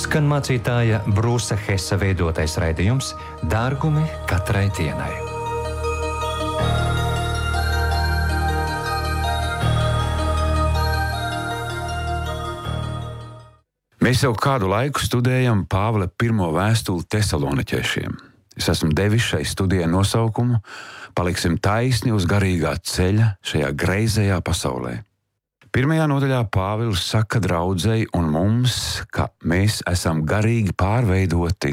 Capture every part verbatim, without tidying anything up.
Skan mācītāja Brūsa Hesa veidotais raidījums Dārgumi katrai dienai. Mēs jau kādu laiku studējam Pāvila pirmo vēstuli Tesaloniķiešiem. Es esmu devis šai studijai nosaukumu Paliksim taisni uz garīgā ceļa šajā greizajā pasaulē. Pirmajā nodaļā Pāvils saka draudzei un mums, ka mēs esam garīgi pārveidoti.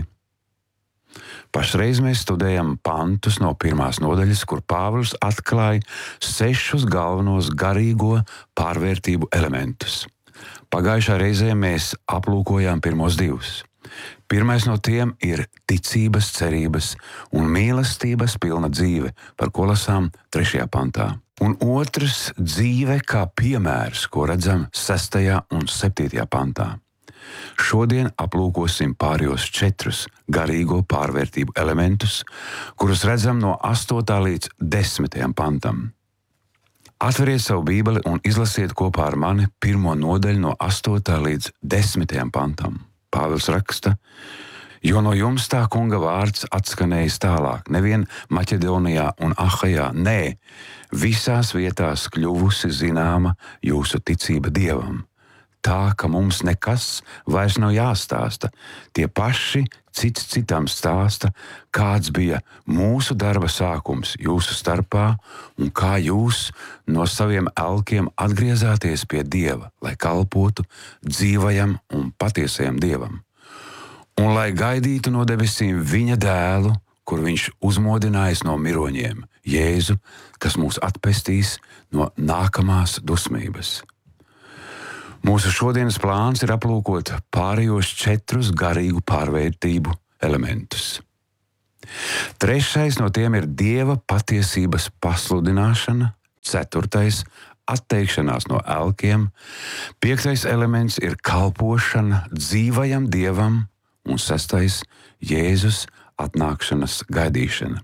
Pašreiz mēs studējam pantus no pirmās nodaļas, kur Pāvils atklāja sešus galvenos garīgo pārvērtību elementus. Pagājušā reizē mēs aplūkojām pirmos divus. Pirmais no tiem ir ticības, cerības un mīlestības pilna dzīve, par ko lasām trešajā pantā. Un otrs – dzīve kā piemērs, ko redzam sestajā un septītajā pantā. Šodien aplūkosim pārējos četrus garīgo pārvērtību elementus, kurus redzam no astotā līdz desmitajam pantam. Atveriet savu bībeli un izlasiet kopā ar mani pirmo nodaļu no astotā līdz desmitajam pantam. Pāvils raksta, jo no jums tā kunga vārds atskanējis tālāk, nevien Maķedonijā un Ahajā, nē, visās vietās kļuvusi zināma jūsu ticība Dievam. Tā, ka mums nekas vairs nav jāstāsta, tie paši cits citam stāsta, kāds bija mūsu darba sākums jūsu starpā un kā jūs no saviem elkiem atgriezāties pie Dieva, lai kalpotu dzīvajam un patiesajam Dievam. Un lai gaidītu no debesīm viņa dēlu, kur viņš uzmodinājis no miroņiem, Jēzu, kas mūs atpestīs no nākamās dusmības. Mūsu šodienas plāns ir aplūkot pārējos četrus garīgu pārvērtību elementus. Trešais no tiem ir Dieva patiesības pasludināšana, ceturtais – atteikšanās no elkiem, piektais elements ir kalpošana dzīvajam Dievam un sestais – Jēzus atnākšanas gaidīšana.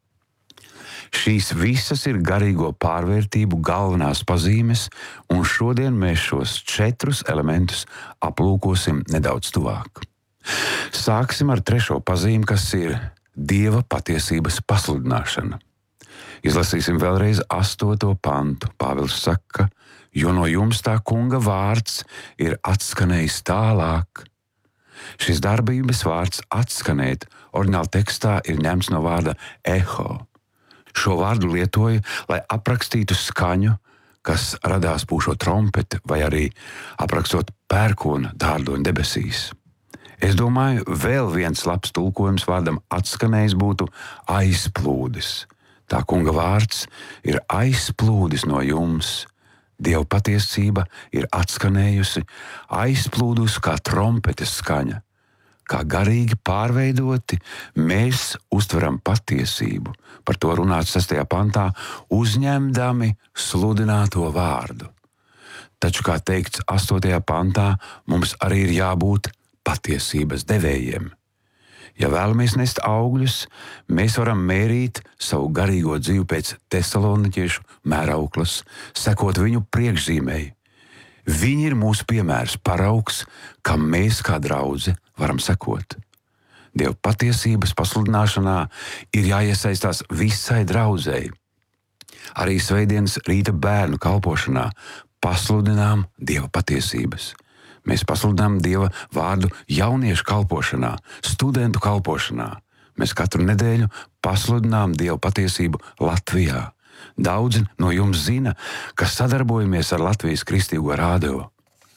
Šīs visas ir garīgo pārvērtību galvenās pazīmes, un šodien mēs šos četrus elementus aplūkosim nedaudz tuvāk. Sāksim ar trešo pazīmi, kas ir Dieva patiesības pasludināšana. Izlasīsim vēlreiz astoto pantu. Pāvils saka, jo no jums tā kunga vārds ir atskanējis tālāk. Šis darbības vārds atskanēt oriģināla tekstā ir ņemts no vārda eho. Šo vārdu lietoja, lai aprakstītu skaņu, kas radās pūšot trompeti vai arī aprakstot pērkona dārdoņu debesīs. Es domāju, vēl viens labs tulkojums vārdam atskanējis būtu aizplūdis. Tā kunga vārds ir aizplūdis no jums. Dieva patiesība ir atskanējusi, aizplūdus kā trompetes skaņa. Kā garīgi pārveidoti, mēs uztveram patiesību. Par to runāts sestajā pantā, uzņemdami sludināto vārdu. Taču, kā teikts astotajā pantā, mums arī ir jābūt patiesības devējiem. Ja vēlamies nest augļus, mēs varam mērīt savu garīgo dzīvi pēc tesaloniķiešu mērauklas, sekot viņu priekšzīmei. Viņi ir mūsu piemērs, paraugs, kam mēs kā draudze varam sekot. Dieva patiesības pasludināšanā ir jāiesaistās visai draudzei. Arī svētdienas rīta bērnu kalpošanā pasludinām Dieva patiesības. Mēs pasludinām Dieva vārdu jauniešu kalpošanā, studentu kalpošanā. Mēs katru nedēļu pasludinām Dieva patiesību Latvijā. Daudzi no jums zina, ka sadarbojamies ar Latvijas Kristīgo radio.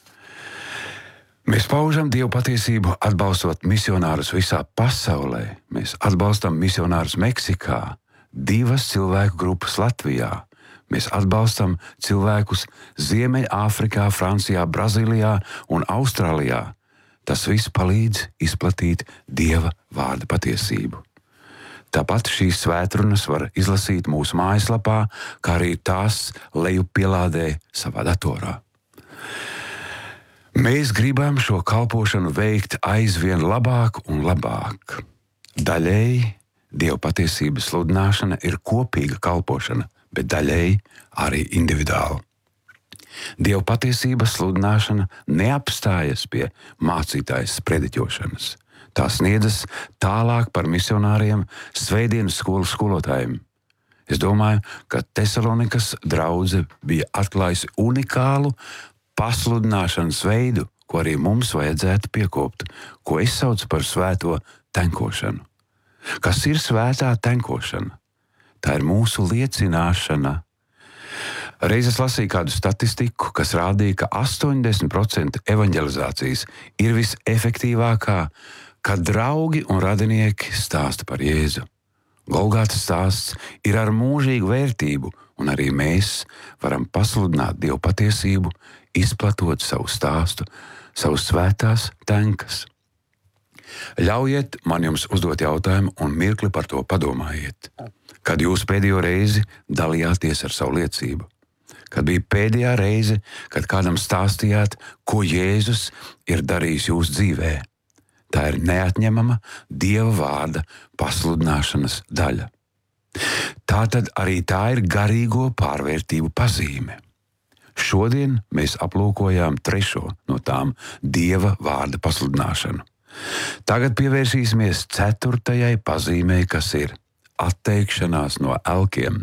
Mēs paužam Dieva patiesību atbalstot misionārus visā pasaulē. Mēs atbalstam misionārus Meksikā, divas cilvēku grupas Latvijā. Mēs atbalstam cilvēkus Ziemeļāfrikā, Francijā, Brazīlijā un Austrālijā. Tas viss palīdz izplatīt Dieva vārda patiesību. Tāpat šīs svētrunas var izlasīt mūsu mājaslapā, kā arī tās lejupielādē savā datorā. Mēs gribam šo kalpošanu veikt aizvien labāk un labāk. Daļēji Dieva patiesības sludināšana ir kopīga kalpošana, bet daļēji arī individuāli. Dieva patiesības sludināšana neapstājas pie mācītājas sprediķošanas. Tā sniedzas tālāk par misionāriem, svētdienas skolu skolotājiem. Es domāju, ka Tesalonikas draudze bija atklājusi unikālu pasludināšanas veidu, ko arī mums vajadzētu piekopt, ko es saucu par svēto tenkošanu. Kas ir svētā tenkošana? Tā ir mūsu liecināšana. Reiz es lasīju kādu statistiku, kas rādīja, ka astoņdesmit procenti evanģelizācijas ir visefektīvākā, kad draugi un radinieki stāsta par Jēzu. Golgātas stāsts ir ar mūžīgu vērtību, un arī mēs varam pasludināt Dievu patiesību, izplatot savu stāstu, savus svētās tenkas. Ļaujiet man jums uzdot jautājumu un mirkli par to padomājiet. Kad jūs pēdējo reizi dalījāties ar savu liecību? Kad bija pēdējā reize, kad kādam stāstījāt, ko Jēzus ir darījis jūsu dzīvē? Tā ir neatņemama Dieva vārda pasludināšanas daļa. Tā tad arī tā ir garīgo pārvērtību pazīme. Šodien mēs aplūkojām trešo no tām Dieva vārda pasludināšanu. Tagad pievērsīsimies ceturtajai pazīmei, kas ir atteikšanās no elkiem.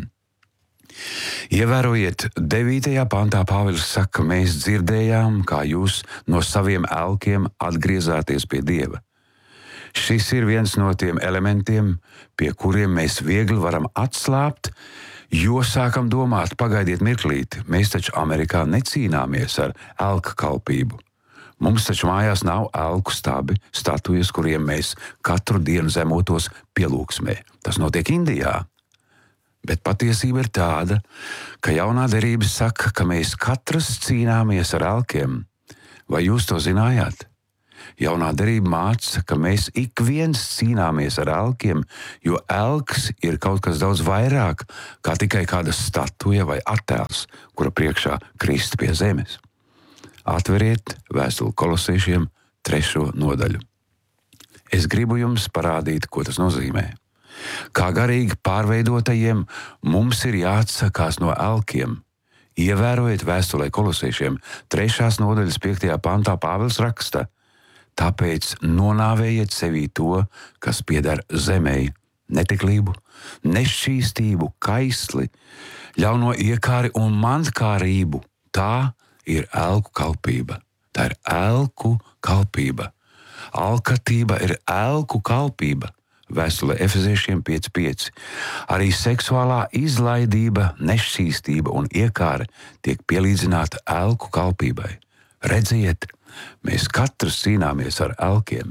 Ievērojiet, devītajā pantā Pāvils saka, mēs dzirdējām, kā jūs no saviem elkiem atgriezāties pie Dieva. Šis ir viens no tiem elementiem, pie kuriem mēs viegli varam atslābt, jo sākam domāt, pagaidiet mirklīti, mēs taču Amerikā necīnāmies ar elka kalpību. Mums taču mājās nav elku stabi, statujas, kuriem mēs katru dienu zemotos pielūgsmē. Tas notiek Indijā. Bet patiesība ir tāda, ka jaunā derība saka, ka mēs katrs cīnāmies ar elkiem. Vai jūs to zinājāt? Jaunā derība māca, ka mēs ik viens cīnāmies ar elkiem, jo elks ir kaut kas daudz vairāk, kā tikai kāda statuja vai attēls, kura priekšā krist pie zemes. Atveriet vēstuli Kolosiešiem trešo nodaļu. Es gribu jums parādīt, ko tas nozīmē. Kā garīgi pārveidotajiem mums ir jāatsakās no elkiem. Ievērojiet vēstulē Kolosiešiem trešās nodaļas piektajā pantā Pāvils raksta: tāpēc nonāvējiet sevī to, kas pieder zemei, netiklību, nešķīstību, kaisli, ļauno iekāri un mantkārību. Tā ir elku kalpība. Tā ir elku kalpība. Alkatība ir elku kalpība. Vēstulē Efeziešiem pieci pieci. Arī seksuālā izlaidība, nešķīstība un iekāre tiek pielīdzināta elku kalpībai. Redziet, mēs katrs cīnāmies ar elkiem.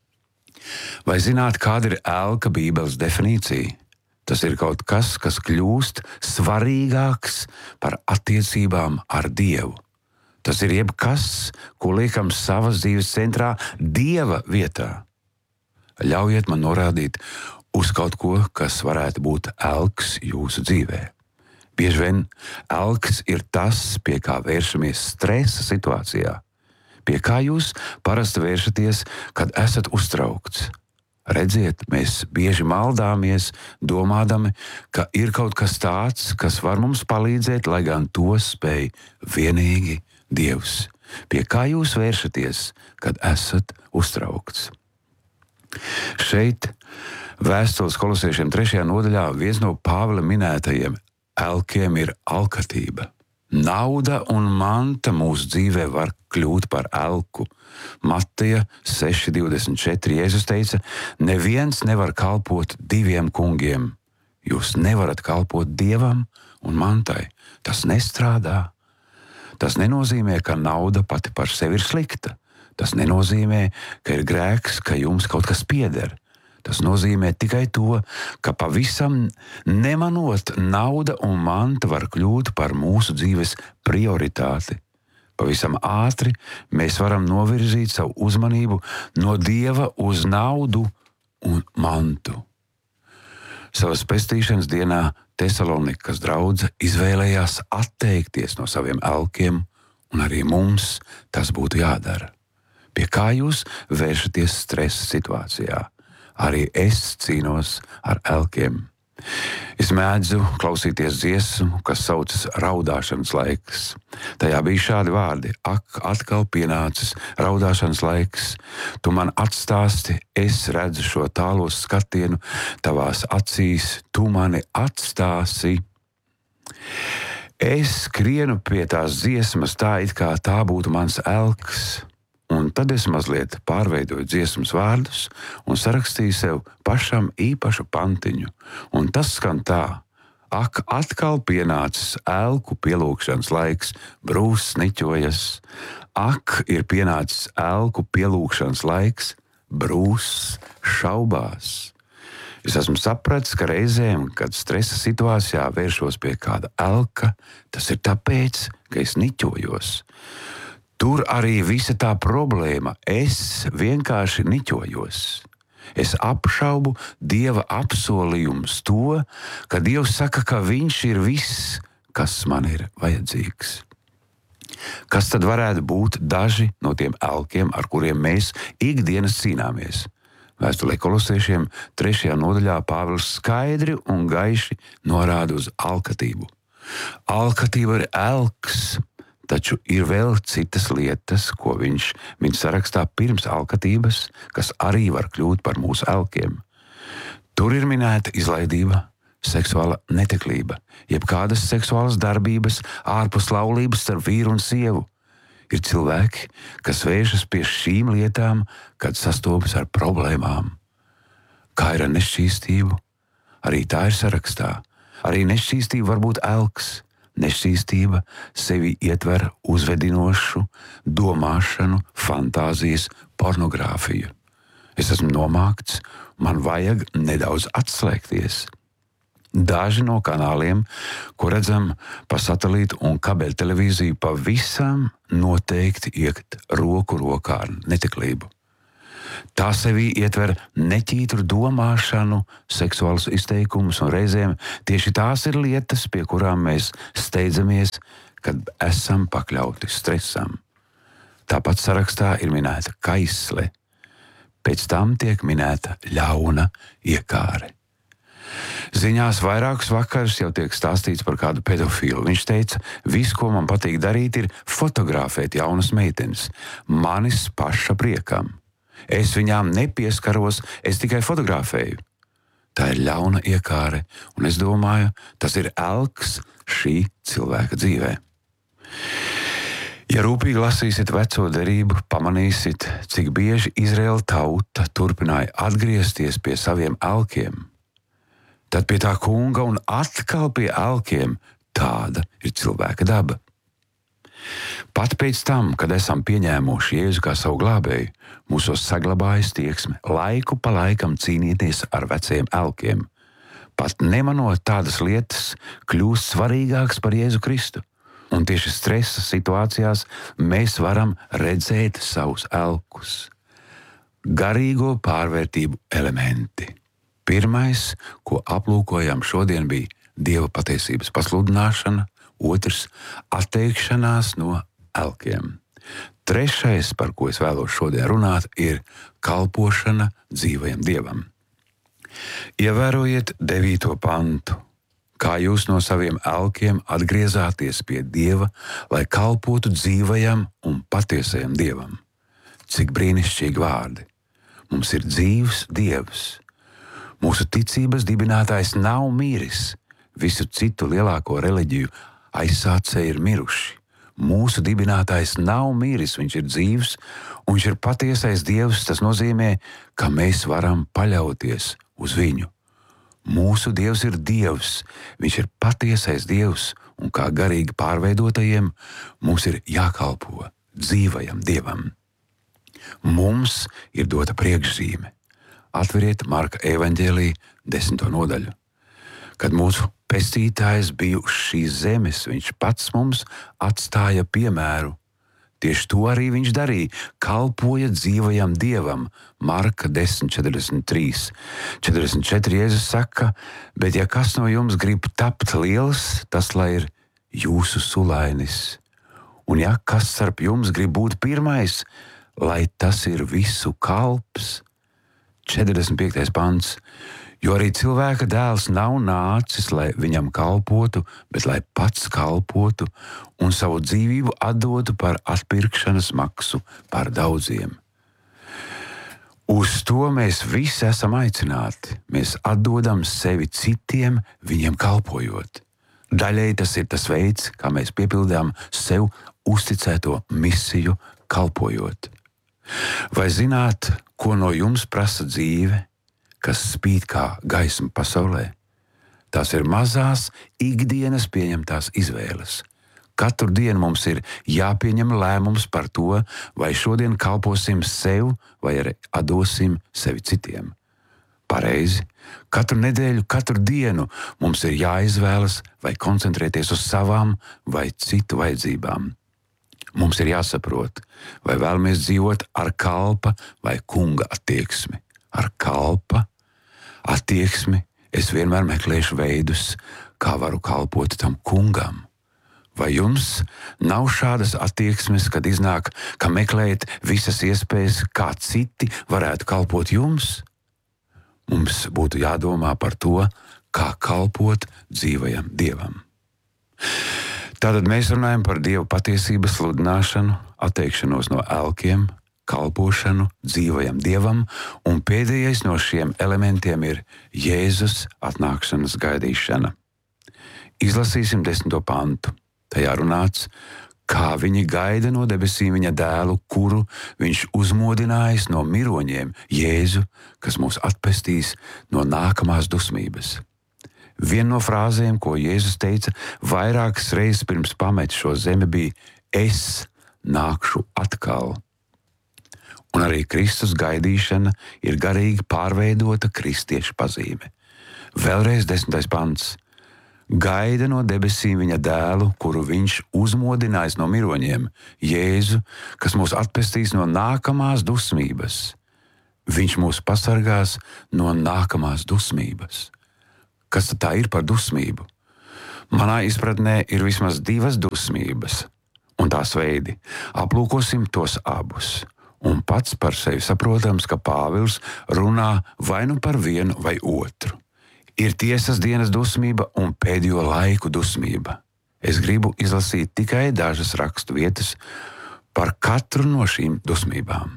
Vai zināt, kāda ir elka Bībeles definīcija? Tas ir kaut kas, kas kļūst svarīgāks par attiecībām ar Dievu. Tas ir jebkas, ko liekam savas dzīves centrā, Dieva vietā. Ļaujiet man norādīt uz kaut ko, kas varētu būt elks jūsu dzīvē. Bieži vien elks ir tas, pie kā vēršamies stresa situācijā. Pie kā jūs parasti vēršaties, kad esat uztraukts? Redziet, mēs bieži maldāmies, domādami, ka ir kaut kas tāds, kas var mums palīdzēt, lai gan to spēj vienīgi Dievs. Pie kā jūs vēršaties, kad esat uztraukts? Šeit vēstules Kolosiešiem trešajā nodaļā viens no Pāvila minētajiem elkiem ir alkatība. Nauda un manta mūsu dzīvē var kļūt par elku. Mateja seši divdesmit četri Jēzus teica: neviens nevar kalpot diviem kungiem. Jūs nevarat kalpot Dievam un mantai. Tas nestrādā. Tas nenozīmē, ka nauda pati par sevi ir slikta. Tas nenozīmē, ka ir grēks, ka jums kaut kas pieder. Tas nozīmē tikai to, ka pavisam nemanot, nauda un manta var kļūt par mūsu dzīves prioritāti. Pavisam ātri mēs varam novirzīt savu uzmanību no Dieva uz naudu un mantu. Savas pestīšanas dienā Tesalonikas draudze izvēlējās atteikties no saviem elkiem, un arī mums tas būtu jādara. Pie kā jūs vēršaties stresa situācijā? Arī es cīnos ar elkiem. Es mēdzu klausīties dziesmu, kas saucas raudāšanas laiks. Tajā bija šādi vārdi: ak, atkal pienācis raudāšanas laiks. Tu man atstāsti, es redzu šo tālo skatienu tavās acīs, tu mani atstāsi. Es skrienu pie tās dziesmas tā, it kā tā būtu mans elks. Un tad es mazliet pārveidoju dziesmas vārdus un sarakstīju sev pašam īpašu pantiņu. Un tas skan tā: ak, atkal pienācis elku pielūgšanas laiks, brūss niķojas. Ak, ir pienācis elku pielūgšanas laiks, brūss šaubās. Es esmu sapratis, ka reizēm, kad stresa situācijā vēršos pie kāda elka, tas ir tāpēc, ka es niķojos. Tur arī visa tā problēma. Es vienkārši niķojos. Es apšaubu Dieva apsolījumus, to, ka Dievs saka, ka Viņš ir viss, kas man ir vajadzīgs. Kas tad varētu būt daži no tiem elkiem, ar kuriem mēs ikdienas cīnāmies? Vēstulē Kolosiešiem trešajā nodaļā Pāvils skaidri un gaiši norāda uz alkatību. Alkatība ir elks. Taču ir vēl citas lietas, ko viņš min sarakstā pirms alkatības, kas arī var kļūt par mūsu elkiem. Tur ir minēta izlaidība, seksuāla neteklība, jeb kādas seksuālas darbības ārpus laulības starp vīru un sievu. Ir cilvēki, kas vēršas pie šīm lietām, kad sastopas ar problēmām. Kā ir ar nešķīstību? Arī tā ir sarakstā. Arī nešķīstība var būt elks. Nešķīstība sevi ietver uzvedinošu domāšanu, fantāzijas, pornogrāfiju. Es esmu nomākts, man vajag nedaudz atslēgties. Daži no kanāliem, ko redzam pa satelītu un kabeļtelevīziju, pavisam noteikti iet roku rokā ar neteklību. Tā sevī ietver neķītru domāšanu, seksuālus izteikumus, un reizēm tieši tās ir lietas, pie kurām mēs steidzamies, kad esam pakļauti stresam. Tāpat sarakstā ir minēta kaisle, pēc tam tiek minēta ļauna iekāre. Ziņās vairākus vakarus jau tiek stāstīts par kādu pedofilu. Viņš teica, viss, ko man patīk darīt, ir fotografēt jaunas meitenes, manis paša priekam. Es viņām nepieskaros, es tikai fotografēju. Tā ir ļauna iekāre, un es domāju, tas ir elks šī cilvēka dzīvē. Ja rūpīgi lasīsiet veco derību, pamanīsiet, cik bieži Izraēla tauta turpināja atgriezties pie saviem elkiem. Tad pie tā kunga un atkal pie elkiem. Tāda ir cilvēka daba. Pat pēc tam, kad esam pieņēmuši Jēzu kā savu glābēju, mūsos saglabājas tieksme laiku pa laikam cīnīties ar veciem elkiem. Pat nemanot tādas lietas, kļūst svarīgāks par Jēzu Kristu. Un tieši stresa situācijās mēs varam redzēt savus elkus. Garīgo pārvērtību elementi. Pirmais, ko aplūkojam šodien, bija Dieva patiesības pasludināšana. Otrs – atteikšanās no elkiem. Trešais, par ko es vēlos šodien runāt, ir kalpošana dzīvajam Dievam. Ievērojiet devīto pantu. Kā jūs no saviem elkiem atgriezāties pie Dieva, lai kalpotu dzīvajam un patiesajam Dievam. Cik brīnišķīgi vārdi. Mums ir dzīvs Dievs. Mūsu ticības dibinātājs nav miris. Visu citu lielāko reliģiju aizsācēji ir miruši. Mūsu dibinātājs nav miris, viņš ir dzīvs, un viņš ir patiesais Dievs. Tas nozīmē, ka mēs varam paļauties uz viņu. Mūsu Dievs ir Dievs, viņš ir patiesais Dievs, un kā garīgi pārveidotajiem mums ir jākalpo dzīvajam Dievam. Mums ir dota priekšzīme. Atveriet Marka evaņģēlija desmito nodaļu. Kad mūsu pestītājs bija uz šīs zemes, viņš pats mums atstāja piemēru. Tieši to arī viņš darīja, kalpoja dzīvajam Dievam. Marka desmit četrdesmit trīs. četrdesmit četri Jēzus saka, bet ja kas no jums grib tapt liels, tas lai ir jūsu sulainis. Un ja kas starp jums grib būt pirmais, lai tas ir visu kalps. četrdesmit piektais pants. Jo arī cilvēka dēls nav nācis, lai viņam kalpotu, bet lai pats kalpotu un savu dzīvību atdotu par atpirkšanas maksu par daudziem. Uz to mēs visi esam aicināti. Mēs atdodam sevi citiem, viņiem kalpojot. Daļēji tas ir tas veids, kā mēs piepildām sev uzticēto misiju kalpojot. Vai zināt, ko no jums prasa dzīve, kas spīd kā gaisma pasaulē? Tās ir mazās ikdienas pieņemtās izvēles. Katru dienu mums ir jāpieņem lēmums par to, vai šodien kalposim sev, vai arī atdosim sevi citiem. Pareizi, katru nedēļu, katru dienu mums ir jāizvēlas, vai koncentrēties uz savām vai citu vajadzībām. Mums ir jāsaprot, vai vēlamies dzīvot ar kalpa vai kunga attieksmi. Ar kalpa attieksmi es vienmēr meklēšu veidus, kā varu kalpot tam kungam. Vai jums nav šādas attieksmes, kad iznāk, ka meklējat visas iespējas, kā citi varētu kalpot jums? Mums būtu jādomā par to, kā kalpot dzīvajam Dievam. Tātad mēs runājam par Dieva patiesības sludināšanu, atteikšanos no elkiem, kalpošanu dzīvajam Dievam, un pēdējais no šiem elementiem ir Jēzus atnākšanas gaidīšana. Izlasīsim desmito pantu. Tajā runāts, kā viņi gaida no debesīm viņa dēlu, kuru viņš uzmodinājis no miroņiem, Jēzu, kas mūs atpestīs no nākamās dusmības. Viena no frāzēm, ko Jēzus teica vairākas reizes pirms pamet šo zemi, bija: es nākšu atkal. Un arī Kristus gaidīšana ir garīgi pārveidota kristiešu pazīme. Vēlreiz desmitais pants. Gaida no debesīm viņa dēlu, kuru viņš uzmodinājis no miroņiem, Jēzu, kas mūs atpestīs no nākamās dusmības. Viņš mūs pasargās no nākamās dusmības. Kas tad tā ir par dusmību? Manā izpratnē ir vismaz divas dusmības, un tās veidi. Aplūkosim tos abus. Un pats par sevi saprotams, ka Pāvils runā vai nu par vienu vai otru. Ir tiesas dienas dusmība un pēdējo laiku dusmība. Es gribu izlasīt tikai dažas rakstu vietas par katru no šīm dusmībām.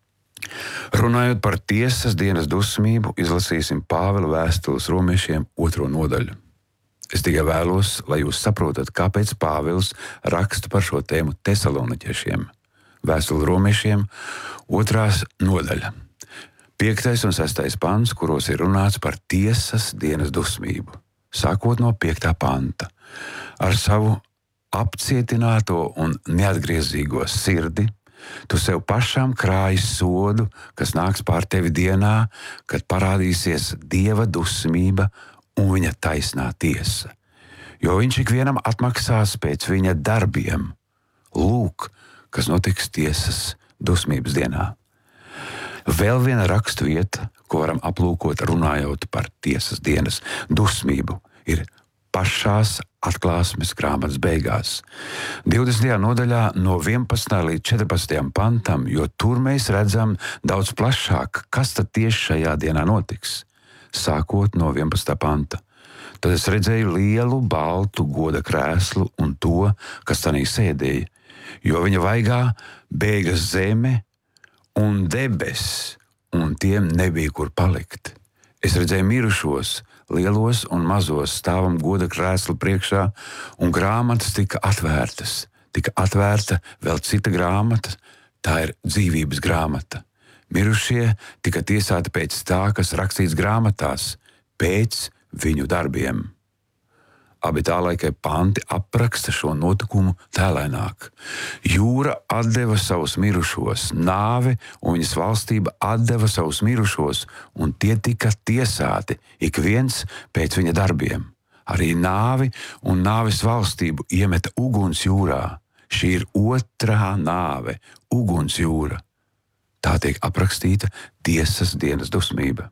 Runājot par tiesas dienas dusmību, izlasīsim Pāvila vēstules romiešiem otro nodaļu. Es tikai vēlos, lai jūs saprotat, kāpēc Pāvils raksta par šo tēmu tesaloniķiešiem. Vēstule romiešiem otrās nodaļa. Piektais un sestais pants, kuros ir runāts par tiesas dienas dusmību, sākot no piektā panta. Ar savu apcietināto un neatgriezīgo sirdi tu sev pašām krāji sodu, kas nāks pār tevi dienā, kad parādīsies Dieva dusmība un viņa taisnā tiesa. Jo viņš ikvienam atmaksās pēc viņa darbiem. Lūk, kas notiks tiesas dusmības dienā. Vēl viena rakstu vieta, ko varam aplūkot runājot par tiesas dienas dusmību, ir pašās atklāsmes grāmatas beigās. divdesmitajā nodaļā no vienpadsmitā līdz četrpadsmitajam pantam, jo tur mēs redzam daudz plašāk, kas tad tieši šajā dienā notiks. Sākot no vienpadsmitā panta. Tad es redzēju lielu baltu goda krēslu un to, kas tanī sēdēja, jo viņa vaigā bēga zeme un debes, un tiem nebija kur palikt. Es redzēju mirušos, lielos un mazos stāvam goda krēslu priekšā, un grāmatas tika atvērtas. Tika atvērta vēl cita grāmata, tā ir dzīvības grāmata. Mirušie tika tiesāti pēc tā, kas rakstīts grāmatās, pēc viņu darbiem. Abi tā laika panti apraksta šo notikumu tēlēnāk. Jūra atdeva savus mirušos, nāve un viņas valstība atdeva savus mirušos, un tie tika tiesāti, ik viens pēc viņa darbiem. Arī nāvi un nāves valstību iemeta uguns jūrā. Šī ir otrā nāve, uguns jūra. Tā tiek aprakstīta tiesas dienas dusmība.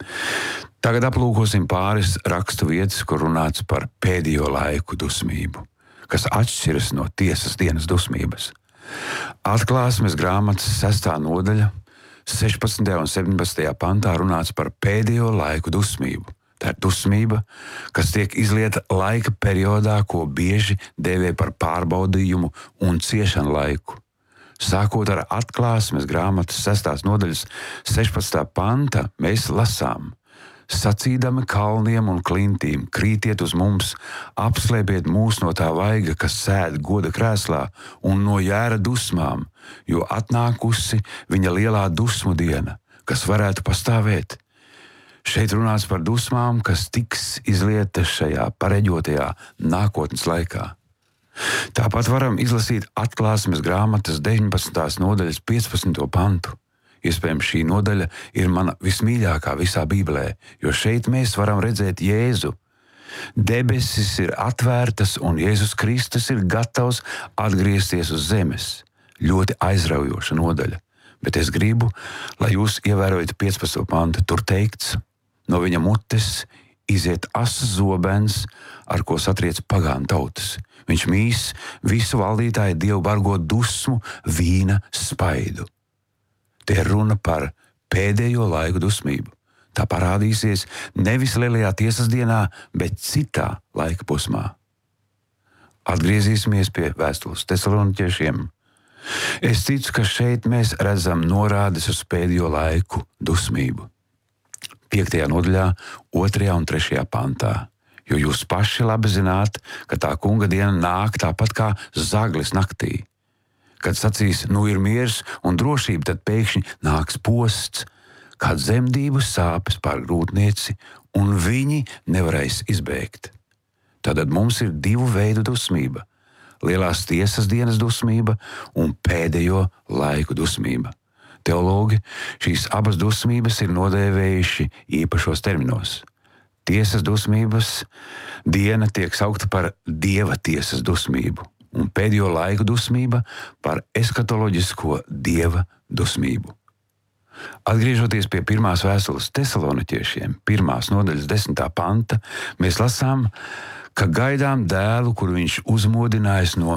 Tagad aplūkosim pāris rakstu vietas, kur runāts par pēdējo laiku dusmību, kas atšķiras no tiesas dienas dusmības. Atklāsmes grāmatas sestā nodaļa, sešpadsmitajā un septiņpadsmitajā pantā runāts par pēdējo laiku dusmību. Tā ir dusmība, kas tiek izlieta laika periodā, ko bieži dēvē par pārbaudījumu un ciešanu laiku. Sākot ar Atklāsmes grāmatas sestās nodaļas sešpadsmitā panta, mēs lasām: sacīdami kalniem un klintīm, krītiet uz mums, apslēpiet mūs no tā vaiga, kas sēd goda krēslā, un no jēra dusmām, jo atnākusi viņa lielā dusmu diena, kas varētu pastāvēt. Šeit runāts par dusmām, kas tiks izlietas šajā pareģotajā nākotnes laikā. Tāpat varam izlasīt Atklāsmes grāmatas deviņpadsmitās nodaļas piecpadsmito pantu. Iespējams, šī nodaļa ir mana vismīļākā visā Bībelē, jo šeit mēs varam redzēt Jēzu. Debesis ir atvērtas un Jēzus Kristus ir gatavs atgriezties uz zemes. Ļoti aizraujoša nodaļa, bet es gribu, lai jūs ievērojat piecpadsmito pantu. Tur teikts: no viņa mutes iziet asas zobens, ar ko satriec pagānu tautas. Viņš mīs visu valdītāju dievu bargo dusmu vīna spaidu. Te ir runa par pēdējo laiku dusmību. Tā parādīsies nevis lielajā tiesas dienā, bet citā laika posmā. Atgriezīsimies pie vēstules Tesaloniķiešiem. Es ticu, ka šeit mēs redzam norādes uz pēdējo laiku dusmību. piektajā nodaļā, otrajā un trešajā pantā. Jo jūs paši labi zināt, ka tā kunga diena nāk tāpat kā zaglis naktī. Kad sacīs, nu ir miers un drošība, tad pēkšņi nāks posts, kā dzemdību sāpes pār grūtnieci, un viņi nevarēs izbēgt. Tātad mums ir divu veidu dusmība - lielās tiesas dienas dusmība un pēdējo laiku dusmība. Teologi šīs abas dusmības ir nodēvējuši īpašos terminos. Tiesas dusmības diena tiek saukta par dieva tiesas dusmību, un pēdējo laiku dusmība par eskatoloģisko dieva dusmību. Atgriežoties pie pirmās vēstules Tesaloniķiešiem, pirmās nodaļas desmitā panta, mēs lasām, ka gaidām dēlu, kuru viņš uzmodinājis no